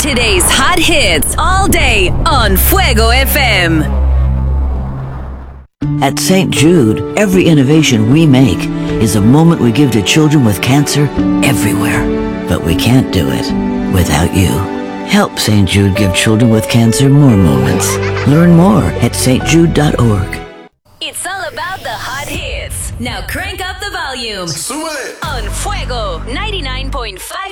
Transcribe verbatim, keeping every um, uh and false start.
Today's hot hits all day on Fuego F M. At Saint Jude, every innovation we make is a moment we give to children with cancer everywhere. But we can't do it without you. Help Saint Jude give children with cancer more moments. Learn more at s t jude dot org. It's all about the hot hits. Now crank up the volume Súbele. on Fuego ninety-nine point five.